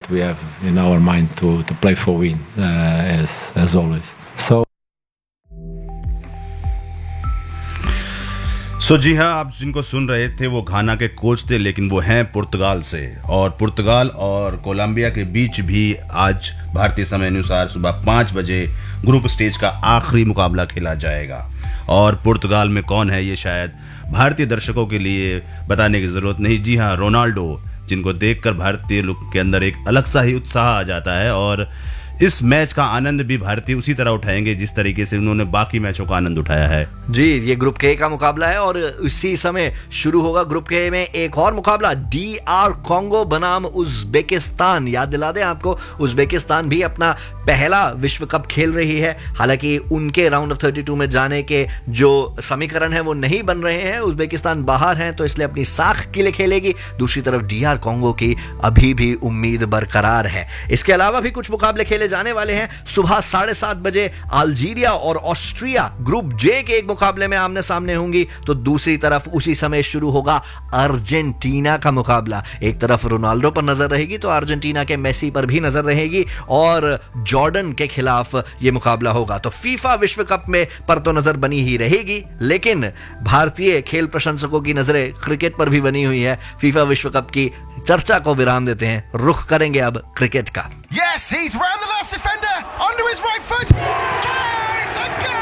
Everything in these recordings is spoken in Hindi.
what we have in our mind to play for win as always. सो जी हाँ, आप जिनको सुन रहे थे वो घाना के कोच थे, लेकिन वो हैं पुर्तगाल से, और पुर्तगाल और कोलंबिया के बीच भी आज भारतीय समय अनुसार सुबह 5 बजे ग्रुप स्टेज का आखिरी मुकाबला खेला जाएगा। और पुर्तगाल में कौन है ये शायद भारतीय दर्शकों के लिए बताने की ज़रूरत नहीं। जी हाँ, रोनाल्डो, जिनको देखकर भारतीय लोग के अंदर एक अलग सा ही उत्साह आ जाता है, और इस मैच का आनंद भी भारतीय उसी तरह उठाएंगे जिस तरीके से उन्होंने बाकी मैचों का आनंद उठाया है। जी, ये ग्रुप के का मुकाबला है और इसी समय शुरू होगा ग्रुप के में एक और मुकाबला, DR कॉन्गो बनाम उज्बेकिस्तान। याद दिला दें आपको, उज्बेकिस्तान भी अपना पहला विश्व कप खेल रही है। हालांकि उनके राउंड ऑफ 32 में जाने के जो समीकरण है वो नहीं बन रहे हैं, उज्बेकिस्तान बाहर है, तो इसलिए अपनी साख के लिए खेलेगी। दूसरी तरफ DR कॉन्गो की अभी भी उम्मीद बरकरार है। इसके अलावा भी कुछ मुकाबले खेले जाने वाले हैं। सुबह 7:30 बजे अल्जीरिया और ऑस्ट्रिया ग्रुप जे के एक मुकाबले में आमने सामने होंगी, तो दूसरी तरफ उसी समय शुरू होगा अर्जेंटीना का मुकाबला। एक तरफ रोनाल्डो पर नजर रहेगी तो अर्जेंटीना के मेसी पर भी नजर रहेगी, और जॉर्डन के खिलाफ यह मुकाबला होगा। तो फीफा विश्व कप में पर तो नजर बनी ही रहेगी, लेकिन भारतीय खेल प्रशंसकों की नजरें क्रिकेट पर भी बनी हुई है। फीफा विश्व कप की चर्चा को विराम देते हैं, रुख करेंगे अब क्रिकेट का। Yes, he's round the last defender onto his right foot. Oh, it's a goal!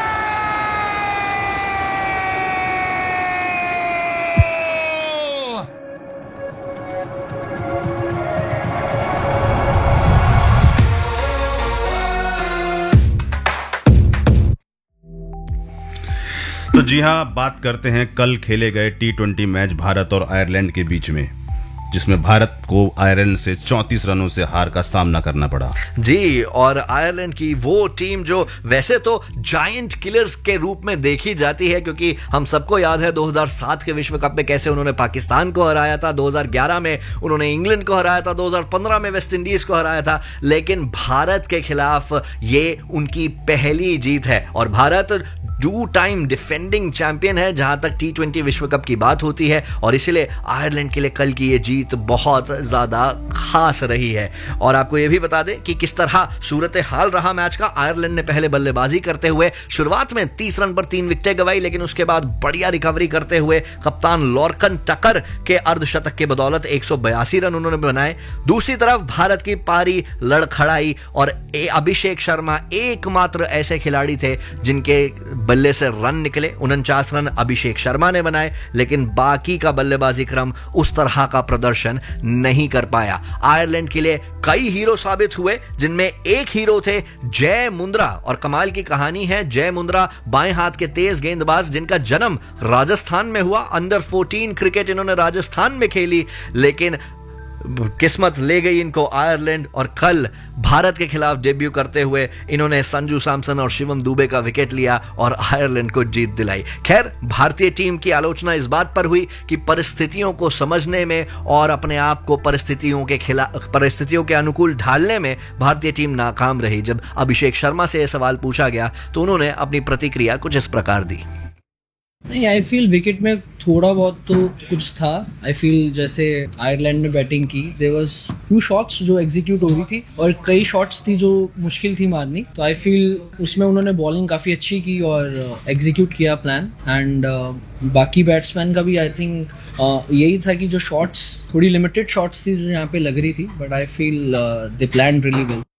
तो जी हाँ, बात करते हैं कल खेले गए T20 मैच भारत और आयरलैंड के बीच में, जिसमें भारत को आयरलैंड से 34 रनों से हार का सामना करना पड़ा। जी, और आयरलैंड की वो टीम जो वैसे तो जायंट किलर्स के रूप में देखी जाती है, क्योंकि हम सबको याद है 2007 के विश्व कप में कैसे उन्होंने पाकिस्तान को हराया था, 2011 में उन्होंने इंग्लैंड को हराया था, 2015 में वेस्ट इंडीज को हराया था, लेकिन भारत के खिलाफ ये उनकी पहली जीत है। और भारत 2 टाइम डिफेंडिंग चैंपियन है जहां तक T20 विश्व कप की बात होती है, और इसलिए आयरलैंड के लिए कल की ये जीत बहुत ज्यादा खास रही है। और आपको ये भी बता दें कि किस तरह सूरत हाल रहा मैच का। आयरलैंड ने पहले बल्लेबाजी करते हुए शुरुआत में 30 रन पर 3 विकेटें गंवाई, लेकिन उसके बाद बढ़िया रिकवरी करते हुए कप्तान लॉर्कन टकर के अर्धशतक के बदौलत 182 रन उन्होंने बनाए। दूसरी तरफ भारत की पारी लड़खड़ाई, और अभिषेक शर्मा एकमात्र ऐसे खिलाड़ी थे जिनके बल्ले से रन निकले। 49 रन अभिषेक शर्मा ने बनाए, लेकिन बाकी का बल्लेबाजी क्रम उस तरह का प्रदर्शन नहीं कर पाया। आयरलैंड के लिए कई हीरो साबित हुए, जिनमें एक हीरो थे जय मुंद्रा, और कमाल की कहानी है, जय मुंद्रा बाएं हाथ के तेज गेंदबाज जिनका जन्म राजस्थान में हुआ। अंडर 14 क्रिकेट इन्होंने राजस्थान में खेली, लेकिन किस्मत ले गई इनको आयरलैंड, और कल भारत के खिलाफ डेब्यू करते हुए इन्होंने संजू सैमसन और शिवम दुबे का विकेट लिया और आयरलैंड को जीत दिलाई। खैर, भारतीय टीम की आलोचना इस बात पर हुई कि परिस्थितियों को समझने में और अपने आप को परिस्थितियों के अनुकूल ढालने में भारतीय टीम नाकाम रही। जब अभिषेक शर्मा से यह सवाल पूछा गया तो उन्होंने अपनी प्रतिक्रिया कुछ इस प्रकार दी। नहीं, आई फील विकेट में थोड़ा बहुत तो कुछ था। आई फील जैसे आयरलैंड ने बैटिंग की, देयर वाज फ्यू शॉट्स जो एग्जीक्यूट हो रही थी और कई शॉट्स थी जो मुश्किल थी मारनी, तो आई फील उसमें उन्होंने बॉलिंग काफ़ी अच्छी की और एग्जीक्यूट किया प्लान। एंड बाकी बैट्समैन का भी आई थिंक यही था कि जो शॉट्स थोड़ी लिमिटेड शॉट्स थी जो यहाँ पे लग रही थी, but I feel they planned really well.